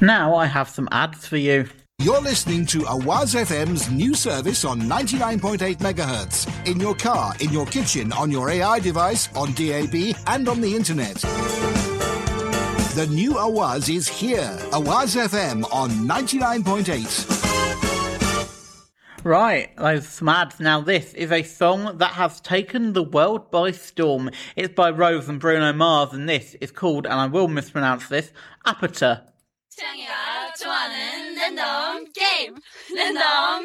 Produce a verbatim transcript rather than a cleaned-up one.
Now I have some ads for you. You're listening to Awaz F M's new service on ninety-nine point eight megahertz. In your car, in your kitchen, on your A I device, on D A B, and on the internet. The new Awaz is here. Awaz F M on ninety-nine point eight. Right, those some ads. Now this is a song that has taken the world by storm. It's by Rose and Bruno Mars, and this is called, and I will mispronounce this, Aperture. 취향이가 좋아하는 랜덤 게임 랜덤